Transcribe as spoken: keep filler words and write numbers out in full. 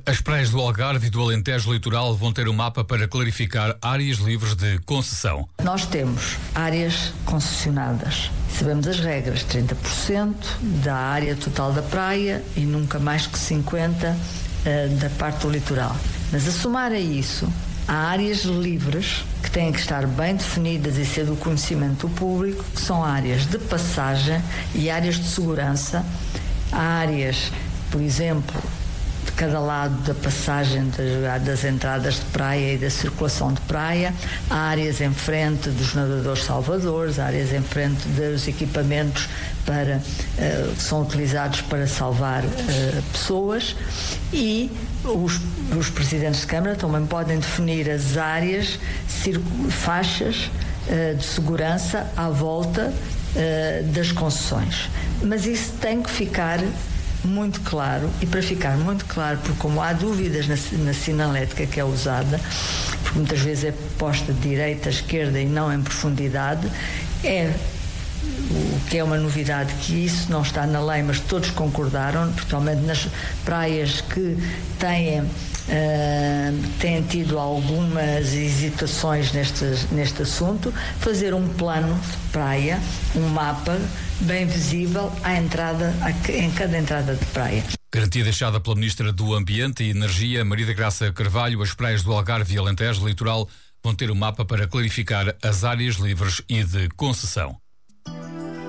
As praias do Algarve e do Alentejo Litoral vão ter um mapa para clarificar áreas livres de concessão. Nós temos áreas concessionadas. Sabemos as regras, trinta por cento da área total da praia e nunca mais que cinquenta por cento uh, da parte do litoral. Mas a somar a isso, há áreas livres que têm que estar bem definidas e ser do conhecimento do público, que são áreas de passagem e áreas de segurança. Há áreas, por exemplo, de cada lado da passagem das, das entradas de praia e da circulação de praia, há áreas em frente dos nadadores salvadores, há áreas em frente dos equipamentos para, uh, que são utilizados para salvar uh, pessoas, e os, os presidentes de Câmara também podem definir as áreas, faixas uh, de segurança à volta uh, das concessões. Mas isso tem que ficar muito claro, e para ficar muito claro, porque como há dúvidas na, na sinalética que é usada, porque muitas vezes é posta de direita a esquerda e não em profundidade, é o que é uma novidade, que isso não está na lei, mas todos concordaram, principalmente nas praias que têm, uh, têm tido algumas hesitações neste, neste assunto, fazer um plano de praia, um mapa bem visível à entrada, em cada entrada de praia. Garantia deixada pela Ministra do Ambiente e Energia, Maria da Graça Carvalho. As praias do Algarve e Alentejo Litoral vão ter um mapa para clarificar as áreas livres e de concessão.